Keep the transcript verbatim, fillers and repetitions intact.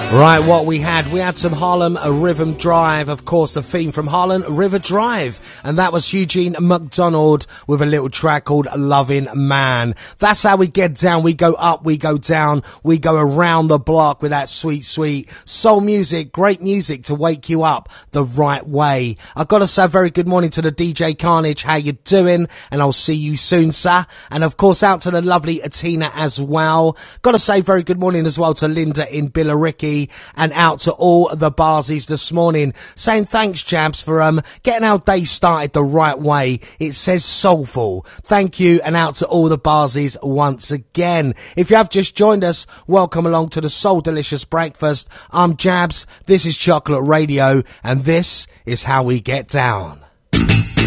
Right, what we had, we had some Harlem Rhythm Drive, of course, the theme from Harlem River Drive, and that was Eugene McDonald with a little track called Loving Man. That's how we get down. We go up, we go down, we go around the block with that sweet, sweet soul music, great music to wake you up the right way. I've got to say a very good morning to the D J Carnage. How you doing? And I'll see you soon, sir. And of course, out to the lovely Atina as well. Got to say very good morning as well to Linda in Billericay. And out to all the Barsies this morning, saying thanks, Jabs, for um getting our day started the right way. It says soulful. Thank you, and out to all the Barsies once again. If you have just joined us, welcome along to the Soul Delicious Breakfast. I'm Jabs, this is Chocolate Radio, and this is how we get down.